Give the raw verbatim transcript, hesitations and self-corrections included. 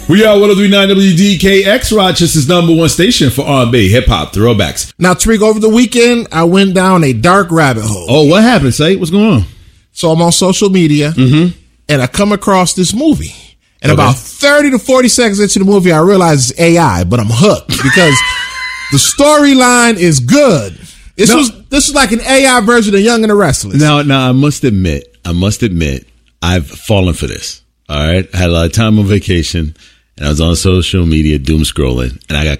We are one oh three point nine W D K X, Rochester's number one station for R and B, hip-hop, throwbacks. Now, Tariq, over the weekend, I went down a dark rabbit hole. Oh, what happened, Say? What's going on? So I'm on social media, mm-hmm. and I come across this movie. And okay. about thirty to forty seconds into the movie, I realize it's A I, but I'm hooked because the storyline is good. This no. was this was like an A I version of Young and the Restless. Now, now, I must admit, I must admit, I've fallen for this. All right? I had a lot of time on vacation. And I was on social media doom scrolling, and I got